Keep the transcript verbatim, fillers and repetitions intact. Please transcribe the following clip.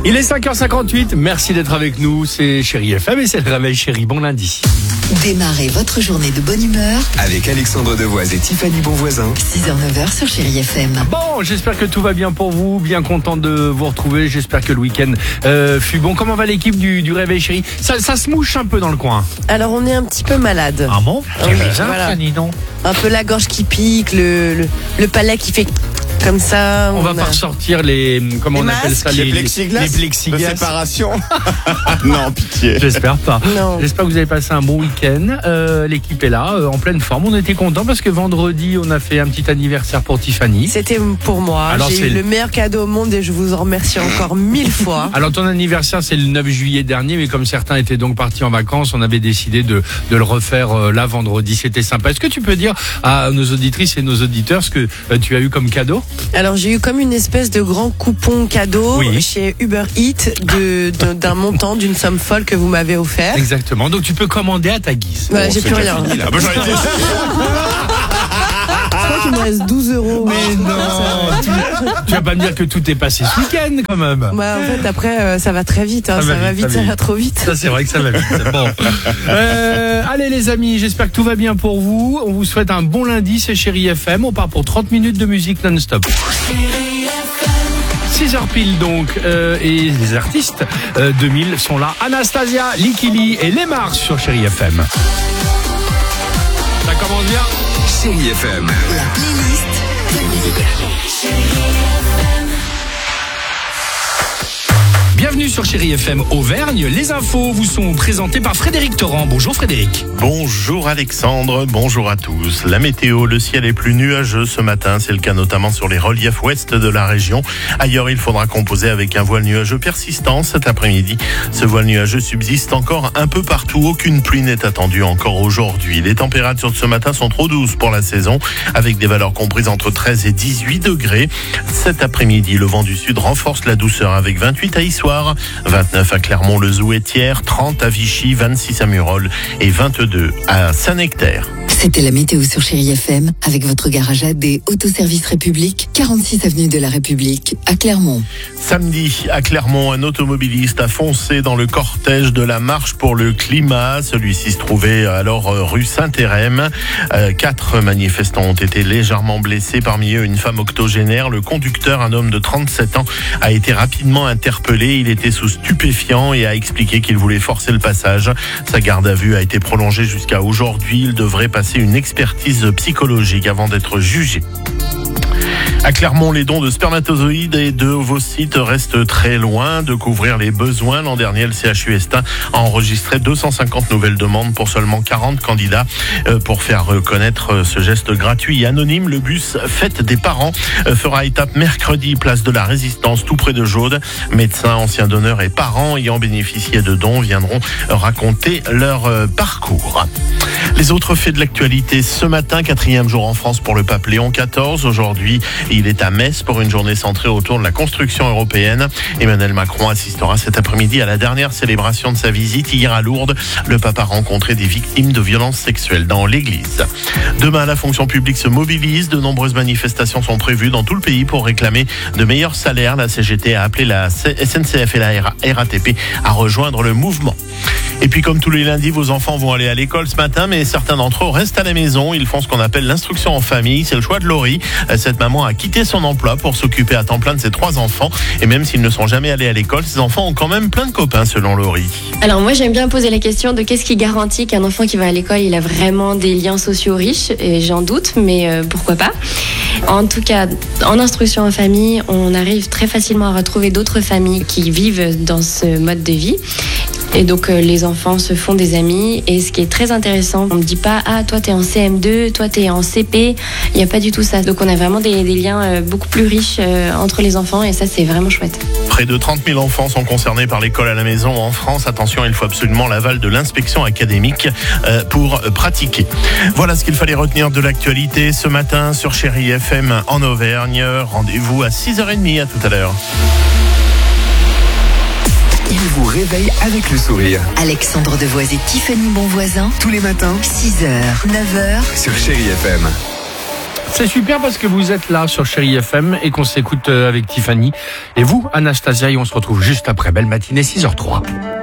Il est cinq heures cinquante-huit, merci d'être avec nous, c'est Chérie F M et c'est le réveil Chérie, bon lundi. Démarrez votre journée de bonne humeur avec Alexandre Devoise et Tiffany Bonvoisin. six heures neuf heures sur Chérie F M. Bon, j'espère que tout va bien pour vous, bien content de vous retrouver, j'espère que le week-end euh, fut bon. Comment va l'équipe du, du réveil Chérie? ça, ça se mouche un peu dans le coin. Alors on est un petit peu malade. Ah bon? Oui, voilà. non. Un peu la gorge qui pique, le, le, le palais qui fait comme ça. On, on va a... pas ressortir les... Comment les on appelle masques, ça? Les, les plexiglas, les plexiglas. de séparation. Non, pitié. J'espère pas. Non. J'espère que vous avez passé un bon week-end. Euh, l'équipe est là, euh, en pleine forme. On était contents parce que vendredi, on a fait un petit anniversaire pour Tiffany. C'était pour moi. Alors, J'ai c'est eu le- le meilleur cadeau au monde et je vous en remercie encore mille fois. Alors ton anniversaire c'est le neuf juillet dernier, mais comme certains étaient donc partis en vacances, on avait décidé de, de le refaire euh, là vendredi. C'était sympa. Est-ce que tu peux dire à nos auditrices et nos auditeurs ce que euh, tu as eu comme cadeau? Alors j'ai eu comme une espèce de grand coupon cadeau Oui. chez Uber Eats de, de- d'un montant, d'une somme folle que vous m'avez offert. Exactement. Donc tu peux commander à ta guise. Voilà, Bon, j'ai c'est plus déjà rien. fini, là. Moi, j'en étais sûr. Je crois qu'il me reste douze euros. Mais non, tu, tu vas pas me dire que tout est passé ce week-end quand même. Bah, en fait, après, euh, ça va très vite. Hein. Ça Ça, va va vite, vite, ça ça va va trop vite. Ça c'est vrai que ça va vite. Bon. Euh, allez les amis, j'espère que tout va bien pour vous. On vous souhaite un bon lundi, c'est Chérie F M. On part pour trente minutes de musique non-stop. six heures pile donc, euh, et les artistes euh, deux mille sont là. Anastasia, Likili et Les Mars sur Chérie F M. Ça commence bien. Chérie F M. La playlist Bienvenue sur Chérie F M Auvergne. Les infos vous sont présentées par Frédéric Torrent. Bonjour Frédéric. Bonjour Alexandre, bonjour à tous. La météo, le ciel est plus nuageux ce matin, c'est le cas notamment sur les reliefs ouest de la région. Ailleurs, il faudra composer avec un voile nuageux persistant cet après-midi. Ce voile nuageux subsiste encore un peu partout, aucune pluie n'est attendue encore aujourd'hui. Les températures de ce matin sont trop douces pour la saison, avec des valeurs comprises entre treize et dix-huit degrés. Cet après-midi, le vent du sud renforce la douceur avec vingt-huit à Issoire, vingt-neuf à Clermont-le-Zouetière, trente à Vichy, vingt-six à Murol et vingt-deux à Saint-Nectaire. C'était la météo sur Chérie F M avec votre garage A D Autoservice République, quarante-six avenue de la République à Clermont. Samedi, à Clermont, un automobiliste a foncé dans le cortège de la marche pour le climat. Celui-ci se trouvait alors euh, rue Saint-Hérem. Euh, quatre manifestants ont été légèrement blessés, parmi eux une femme octogénaire. Le conducteur, un homme de trente-sept ans, a été rapidement interpellé. Il était sous stupéfiant et a expliqué qu'il voulait forcer le passage. Sa garde à vue a été prolongée jusqu'à aujourd'hui. Il devrait passer une expertise psychologique avant d'être jugé. À Clermont, les dons de spermatozoïdes et de ovocytes restent très loin de couvrir les besoins. L'an dernier, le C H U Estin a enregistré deux cent cinquante nouvelles demandes pour seulement quarante candidats. Pour faire connaître ce geste gratuit et anonyme, le bus Fête des parents fera étape mercredi, place de la Résistance, tout près de Jaude. Médecins, anciens donneurs et parents ayant bénéficié de dons viendront raconter leur parcours. Les autres faits de l'actualité ce matin, quatrième jour en France pour le pape Léon quatorze. Aujourd'hui, il est à Metz pour une journée centrée autour de la construction européenne. Emmanuel Macron assistera cet après-midi à la dernière célébration de sa visite. Hier à Lourdes, le pape a rencontré des victimes de violences sexuelles dans l'église. Demain, la fonction publique se mobilise. De nombreuses manifestations sont prévues dans tout le pays pour réclamer de meilleurs salaires. La C G T a appelé la S N C F et la R A T P à rejoindre le mouvement. Et puis comme tous les lundis, vos enfants vont aller à l'école ce matin, mais certains d'entre eux restent à la maison. Ils font ce qu'on appelle l'instruction en famille. C'est le choix de Laurie. Cette maman a quitté son emploi pour s'occuper à temps plein de ses trois enfants. Et même s'ils ne sont jamais allés à l'école, ces enfants ont quand même plein de copains selon Laurie. Alors moi j'aime bien poser la question de qu'est-ce qui garantit qu'un enfant qui va à l'école il a vraiment des liens sociaux riches, et j'en doute, mais euh, pourquoi pas. En tout cas, en instruction en famille, on arrive très facilement à retrouver d'autres familles qui vivent dans ce mode de vie. Et donc euh, les enfants se font des amis, et ce qui est très intéressant, on ne dit pas ah toi t'es en C M deux, toi t'es en C P, il n'y a pas du tout ça. Donc on a vraiment des, des liens euh, beaucoup plus riches euh, entre les enfants, et ça c'est vraiment chouette. Près de trente mille enfants sont concernés par l'école à la maison en France. Attention, il faut absolument l'aval de l'inspection académique euh, pour pratiquer. Voilà ce qu'il fallait retenir de l'actualité ce matin sur Chérie F M en Auvergne. Rendez-vous à six heures trente, à tout à l'heure. Il vous réveille avec le sourire. Alexandre Devoise et Tiffany Bonvoisin, Tous les matins six heures, neuf heures sur Chérie F M. C'est super parce que vous êtes là sur Chérie F M et qu'on s'écoute avec Tiffany. Et vous, Anastasia, et on se retrouve juste après. Belle matinée, six heures zéro trois.